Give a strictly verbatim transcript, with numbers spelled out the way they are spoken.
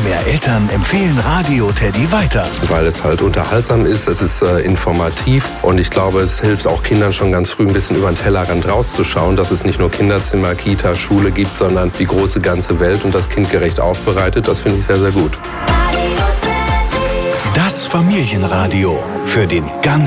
mehr Eltern empfehlen Radio Teddy weiter. Weil es halt unterhaltsam ist, es ist äh, informativ und ich glaube, es hilft auch Kindern schon ganz früh ein bisschen über den Tellerrand rauszuschauen, dass es nicht nur Kinderzimmer, Kita, Schule gibt, sondern die große ganze Welt und das kindgerecht aufbereitet. Das finde ich sehr, sehr gut. Das Familienradio für den ganzen